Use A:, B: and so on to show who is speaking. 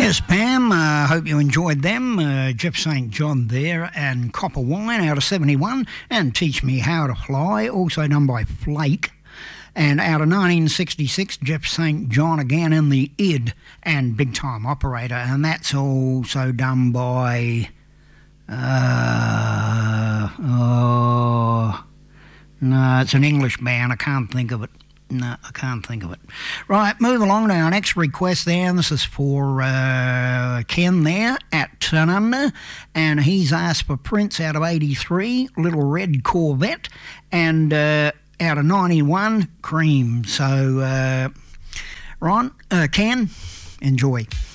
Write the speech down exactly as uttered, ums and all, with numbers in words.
A: Yes, Pam, I uh, hope you enjoyed them. Uh, Jeff Saint John there, and Copper Wine out of seventy-one, and Teach Me How to Fly, also done by Flake. And out of nineteen sixty-six, Jeff Saint John again in the I D and Big Time Operator, and that's also done by... Uh, oh, no, it's an English band. I can't think of it. No, I can't think of it. Right, move along to our next request there. This is for uh, Ken there at Tanunda, and he's asked for Prince out of eighty-three, Little Red Corvette, and uh, out of ninety-one, Cream. So, uh, Ron, uh, Ken, enjoy.